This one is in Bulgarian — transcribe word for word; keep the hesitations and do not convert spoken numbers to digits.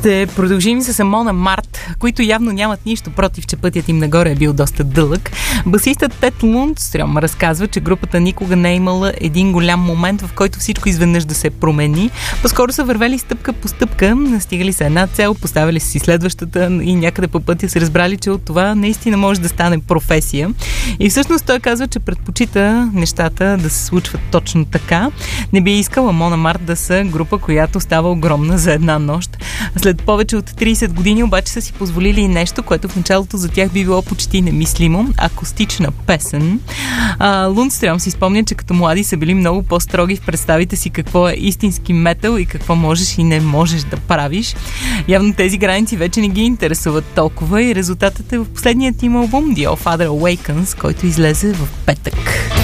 Ще продължим с Амон Амарт, които явно нямат нищо против, че пътят им нагоре е бил доста дълъг. Басистът Тед Лундстрем разказва, че групата никога не е имала един голям момент, в който всичко изведнъж да се промени. По-скоро са вървели стъпка по стъпка, настигали са една цел, поставили си следващата и някъде по пътя се разбрали, че от това наистина може да стане професия. И всъщност той казва, че предпочита нещата да се случват точно така. Не би искал Амон Амарт да са група, която става огромна за една нощ. След повече от трийсет години обаче са си позволили и нещо, което в началото за тях би било почти немислимо. Акустична песен. А, Лундстрем си спомня, че като млади са били много по-строги в представите си какво е истински метал и какво можеш и не можеш да правиш. Явно тези граници вече не ги интересуват толкова и резултатът е в последният им албум The All Father Awakens, който излезе в петък.